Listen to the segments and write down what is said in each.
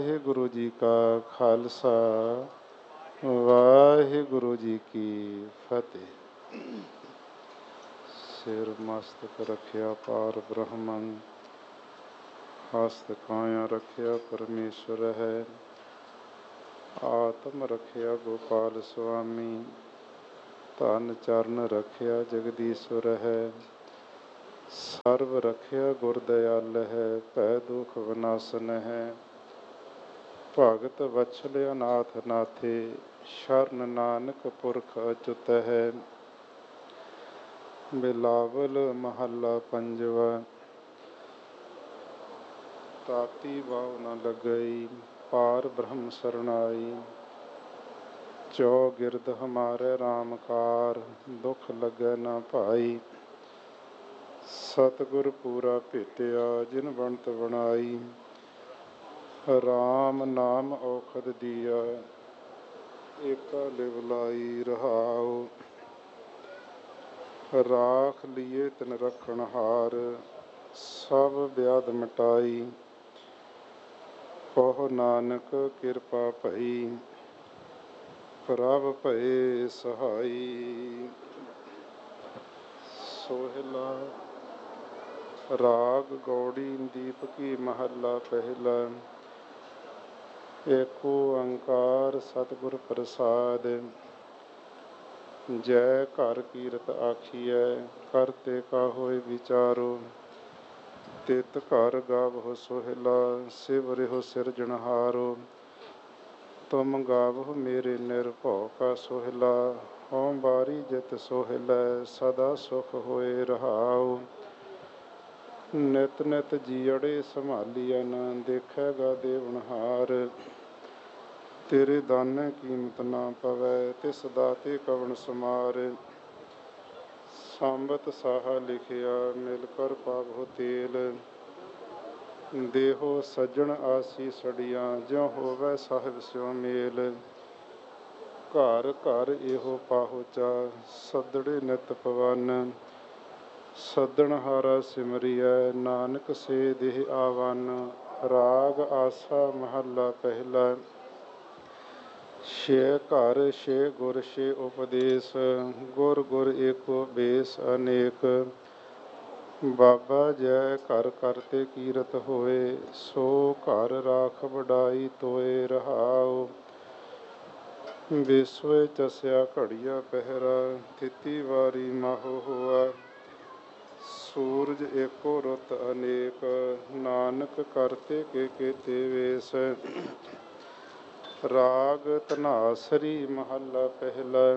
ਵਾਹਿਗੁਰੂ ਜੀ ਕਾ ਖਾਲਸਾ, ਵਾਹਿਗੁਰੂ ਜੀ ਕੀ ਫਤਿਹ। ਸਿਰ ਮਸਤਕ ਰੱਖਿਆ ਪਾਰ ਬ੍ਰਹਮੰ, ਹਸਤ ਕਾਇਆ ਰੱਖਿਆ ਪਰਮੇਸ਼ਵਰ ਹੈ। ਆਤਮ ਰੱਖਿਆ ਗੋਪਾਲ ਸੁਆਮੀ, ਧਨ ਚਰਨ ਰੱਖਿਆ ਜਗਦੀਸ਼ਵਰ ਹੈ। ਸਰਬ ਰੱਖਿਆ ਗੁਰ ਦਇਆਲ ਹੈ, ਭੈ ਦੁਖ ਵਿਨਾਸ਼ਨ ਹੈ। ਭਗਤ ਵਛਲ ਅਨਾਥ ਨਾਥੇ, ਸ਼ਰਨ ਨਾਨਕ ਪੁਰਖ ਅਚੁੱਤ ਹੈ। ਬਿਲਾਵਲ ਮਹੱਲਾ ਪੰਜਵਾ। ਤਾਤੀ ਵਾਵ ਨ ਲੱਗਈ, ਪਾਰ ਬ੍ਰਹਮ ਸਰਨਾਈ। ਚੌਗਿਰਦ ਹਮਾਰੇ ਰਾਮ ਕਾਰ, ਦੁਖ ਲੱਗੈ ਨਾ ਭਾਈ। ਸਤਿਗੁਰ ਪੂਰਾ ਭੇਟਿਆ, ਜਿਨ ਬਣਤ ਬਣਾਈ। ਰਾਮ ਨਾਮ ਔਖਦ ਦੀਆ, ਏਕਾ ਲਿਵ ਲਾਈ ਰਹਾਉ। ਰਾਖ ਲੀਏ ਤਿਨ ਰਖਣ ਹਾਰ, ਸਭ ਵਿਆਧ ਮਿਟਾਈ। ਕਹੋ ਨਾਨਕ ਕਿਰਪਾ ਭਈ, ਪ੍ਰਭ ਭਏ ਸਹਾਈ। ਸੋਹਿਲਾ। ਰਾਗ ਗੌੜੀ ਦੀਪਕੀ ਮਹੱਲਾ ਪਹਿਲਾ। ਏਕ ਓੰਕਾਰ ਸਤਿਗੁਰ ਪ੍ਰਸਾਦਿ, ਜੈ ਘਰ ਕੀਰਤ ਆਖੀਐ। ਕਰਤੇ ਕਾ ਹੋਇ ਵਿਚਾਰੋ, ਤਿਤ ਘਰ ਗਾਵਹੁ ਸੋਹਿਲਾ। ਸਿਵਰਿਹੁ ਸਿਰਜਣਹਾਰੋ, ਤੁਮ ਗਾਵਹੁ ਮੇਰੇ ਨਿਰਭਉ ਕਾ ਸੋਹਿਲਾ। ਹਉ ਬਾਰੀ ਜਿਤ ਸੋਹਿਲੈ, ਸਦਾ ਸੁਖ ਹੋਏ ਰਹਾਉ। ਨਿਤ ਨਿਤ ਜੀਅੜੇ ਸੰਭਾਲੀਐਨ, ਦੇਖੈਗਾ ਦੇਵਨਹਾਰ। ਤੇਰੇ ਦਾਨੇ ਕੀਮਤ ਨਾ ਪਵੈ, ਤਿਸ ਦਾਤੇ ਕਵਣ ਸਮਾਰ। ਸੰਬਤ ਸਾਹਾ ਲਿਖਿਆ, ਮਿਲ ਕਰ ਪਾਵਹੁ ਤੇਲ। ਦੇਹੋ ਸੱਜਣ ਆਸੀਸੜੀਆਂ, ਜਿਉ ਹੋਵੈ ਸਾਹਿਬ ਸਿਉ ਮੇਲ। ਘਰ ਘਰ ਇਹੋ ਪਾਹੁਚਾ, ਸੱਦੜੇ ਨਿਤ ਪਵਨ। ਸੱਦਣਹਾਰਾ ਸਿਮਰਿਐ, ਨਾਨਕ ਸੇ ਦੇਹ ਆਵਨ। ਰਾਗ ਆਸਾ ਮਹੱਲਾ ਪਹਿਲਾ। ਛੇ ਘਰ ਛੇ ਗੁਰ ਛੇ ਉਪਦੇਸ, ਗੁਰ ਗੁਰ ਏਕੋ ਬੇਸ ਅਨੇਕ। ਬਾਬਾ ਜੈ ਘਰ ਕਰਤੇ ਕੀਰਤ ਹੋਏ, ਸੋ ਘਰ ਰਾਖ ਵਡਾਈ ਤੋਏ ਰਹਾਉ। ਵਿਸਵੇ ਚਸਿਆ ਘੜੀਆ ਪਹਿਰਾ, ਥਿਤੀ ਵਾਰੀ ਮਾਹੋ ਹੋਆ। ਸੂਰਜ ਏਕੋ ਰੁੱਤ ਅਨੇਕ, ਨਾਨਕ ਕਰਤੇ ਕੇ ਕੇਤੇ ਵੇਸ। ਰਾਗ ਧਨਾਸਰੀ ਮਹੱਲਾ ਪਹਿਲਾ।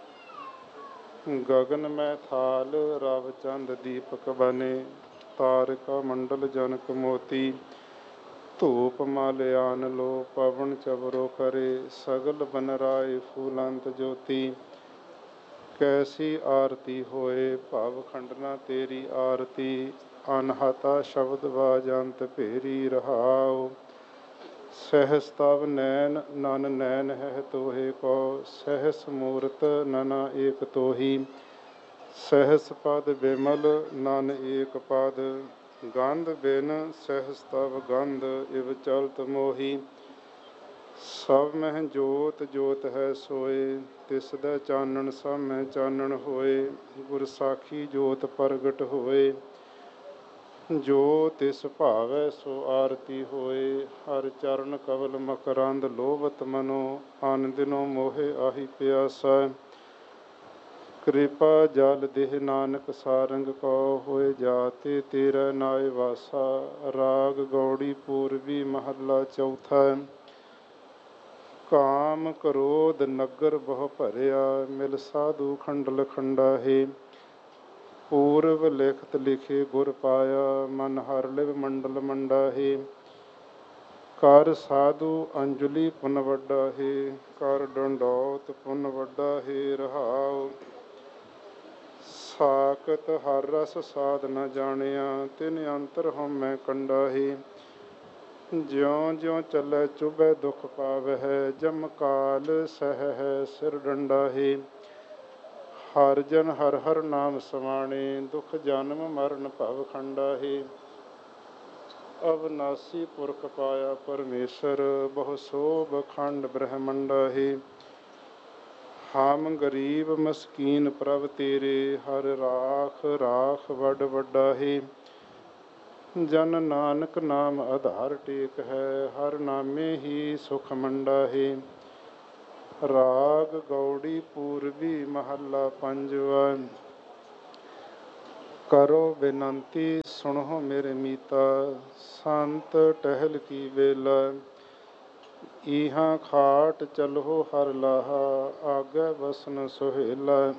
ਗਗਨ ਮੈਂ ਥਾਲ ਰਵ ਚੰਦ ਦੀਪਕ ਬਨੇ, ਤਾਰਿਕਾ ਮੰਡਲ ਜਨਕ ਮੋਤੀ। ਧੂਪ ਮਾਲਿਆਨ ਲੋ ਪਵਨ ਚਵਰੋ ਕਰੇ, ਸਗਲ ਬਨਰਾਏ ਫੂਲੰਤ ਜੋਤੀ। ਕੈਸੀ ਆਰਤੀ ਹੋਏ, ਭਵ ਖੰਡਨਾ ਤੇਰੀ ਆਰਤੀ। ਅਨਹਤਾ ਸ਼ਬਦ ਬਾਜੰਤ ਭੇਰੀ ਰਹਾਉ। ਸਹਿਸ ਤਵ ਨੈਨ ਨਨ ਨੈਨ ਹੈ ਤੋਹੇ ਕੋ, ਸਹਿਸ ਮੂਰਤ ਨਨਾ ਏਕ ਤੋਹੀ। ਸਹਿਸ ਪਦ ਬਿਮਲ ਨਨ ਏਕ ਪਦ, ਗੰਧ ਬਿਨ ਸਹਿਸ ਤਵ ਗੰਧ ਇਵ ਚਲਤ ਮੋਹੀ। ਸਭ ਮਹਿ ਜੋਤ ਜੋਤ ਹੈ ਸੋਏ, ਤਿਸ ਦਾ ਚਾਨਣ ਸਭ ਮਹਿ ਚਾਨਣ ਹੋਏ। ਗੁਰ ਸਾਖੀ ਜੋਤ ਪ੍ਰਗਟ ਹੋਏ, ਜੋ ਤਿਸ ਭਾਵੈ ਸੋ ਆਰਤੀ ਹੋਏ। ਹਰ ਚਰਨ ਕਵਲ ਮਕਰੰਦ ਲੋਭਤ ਮਨੋ, ਅਨ ਦਿਨੋ ਮੋਹਿ ਆਹੀ ਪਿਆਸਾ। ਕਿਰਪਾ ਜਲ ਦੇਹ ਨਾਨਕ ਸਾਰੰਗ ਕੋ, ਹੋਏ ਜਾਤੇ ਤੇਰਾ ਨਾਇ ਵਾਸਾ। ਰਾਗ ਗੌੜੀ ਪੂਰਬੀ ਮਹੱਲਾ ਚੌਥਾ। ਕਾਮ ਕ੍ਰੋਧ ਨਗਰ ਬਹੁ ਭਰਿਆ, ਮਿਲ ਸਾਧੂ ਖੰਡਲ ਖੰਡਾਹੇ। ਪੂਰਬ ਲਿਖਤ ਲਿਖੇ ਗੁਰ ਪਾਇਆ, ਮਨ ਹਰ ਲਿਵ ਮੰਡਲ ਮੰਡਾਹੇ। ਕਰ ਸਾਧੂ ਅੰਜਲੀ ਪੁਨ ਵੱਡਾ ਹੈ, ਕਰ ਡੰਡੌਤ ਪੁਨ ਵੱਡਾ ਹੈ ਰਹਾਉ। ਸਾਕਤ ਹਰ ਰਸ ਸਾਧ ਨ ਜਾਣਿਆ, ਤਿਨ ਅੰਤਰ ਹਉਮੈ ਕੰਡਾਹੇ। ਜਿਉ ਜਿਉ ਚੱਲੈ ਚੁਭੈ ਦੁਖ ਪਾਵਹਿ, ਜਮ ਕਾਲ ਸਹਿ ਸਿਰ ਡੰਡਾਹੇ। ਹਰ ਜਨ ਹਰ ਹਰ ਨਾਮ ਸਮਾਣੇ, ਦੁਖ ਜਨਮ ਮਰਨ ਭਵ ਖੰਡਾਹੇ। ਅਵਨਾਸੀ ਪੁਰਖ ਪਾਇਆ ਪਰਮੇਸ਼ਰ, ਬਹੁ ਸੋਭ ਖੰਡ ਬ੍ਰਹਮੰਡਾ ਹੈ। ਹਮ ਗਰੀਬ ਮਸਕੀਨ ਪ੍ਰਭ ਤੇਰੇ, ਹਰ ਰਾਖ ਰਾਖ ਵੱਡ ਵੱਡਾ ਹੈ। ਜਨ ਨਾਨਕ ਨਾਮ ਆਧਾਰ ਟੇਕ ਹੈ, ਹਰ ਨਾਮੇ ਹੀ ਸੁਖ ਮੰਡਾ ਹੈ। ਰਾਗ ਗੌੜੀ ਪੂਰਬੀ ਮਹੱਲਾ ਪੰਜਵਾ। ਕਰੋ ਬੇਨੰਤੀ ਸੁਣੋ ਮੇਰੇ ਮੀਤਾ, ਸੰਤ ਟਹਿਲ ਕੀ ਵੇਲਾ। ਇਹਾਂ ਖਾਟ ਚਲੋ ਹਰ ਲਾਹਾ, ਆਗੇ ਬਸਨ ਸੁਹੇਲਾ।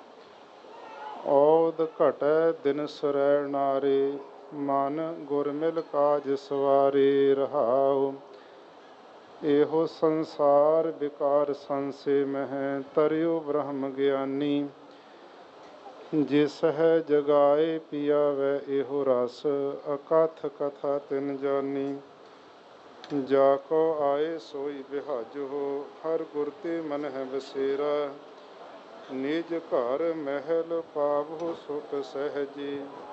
ਔਦ ਘਟੈ ਦਿਨ ਸਰੈ ਨਾਰੇ, ਮਨ ਗੁਰ ਮਿਲ ਕਾਜ ਸਵਾਰੇ ਰਹਾਉ। ਇਹੋ ਸੰਸਾਰ ਵਿਕਾਰ ਸੰਸੇ ਮਹਿ, ਤਰਿਓ ਬ੍ਰਹਮ ਗਿਆਨੀ। ਜਿਸ ਹੈ ਜਗਾਏ ਪੀਆਵੈ ਇਹੋ ਰਸ, ਅਕਥ ਕਥਾ ਤਿਨ ਜਾਨੀ। ਜਾ ਕੋ ਆਏ ਸੋਈ ਬਿਹਾਜੋ, ਹਰ ਗੁਰ ਤੇ ਮਨ ਹੈ ਬਸੇਰਾ। ਨਿਜ ਘਰ ਮਹਿਲ ਪਾਵਹੁ ਸੁਖ ਸਹਿਜੀ,